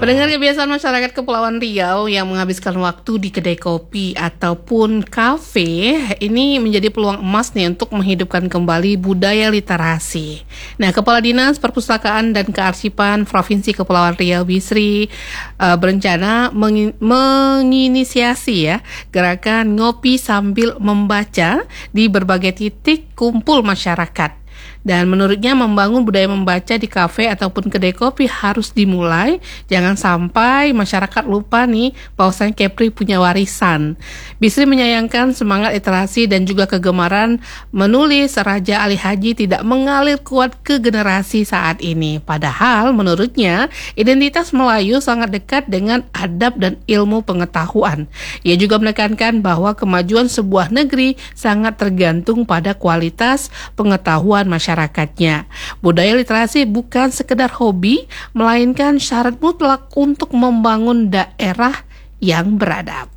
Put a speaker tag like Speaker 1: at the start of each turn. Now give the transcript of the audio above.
Speaker 1: Pendengar, kebiasaan masyarakat Kepulauan Riau yang menghabiskan waktu di kedai kopi ataupun kafe ini menjadi peluang emas nih untuk menghidupkan kembali budaya literasi. Nah, Kepala Dinas Perpustakaan dan Kearsipan Provinsi Kepulauan Riau Bisri berencana menginisiasi gerakan ngopi sambil membaca di berbagai titik kumpul masyarakat. Dan menurutnya membangun budaya membaca di kafe ataupun kedai kopi harus dimulai. Jangan sampai masyarakat lupa nih bahwasanya Kepri punya warisan. Bisri menyayangkan semangat literasi dan juga kegemaran menulis Raja Ali Haji tidak mengalir kuat ke generasi saat ini. Padahal menurutnya identitas Melayu sangat dekat dengan adab dan ilmu pengetahuan. Ia juga menekankan bahwa kemajuan sebuah negeri sangat tergantung pada kualitas pengetahuan masyarakatnya. Budaya literasi bukan sekedar hobi, melainkan syarat mutlak untuk membangun daerah yang beradab.